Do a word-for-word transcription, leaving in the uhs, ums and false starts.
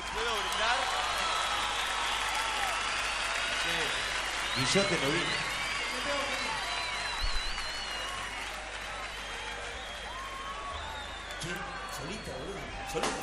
¿Puedo brindar? Sí. Y yo te lo vi. ¿Quién? Solita, boludo. Solita.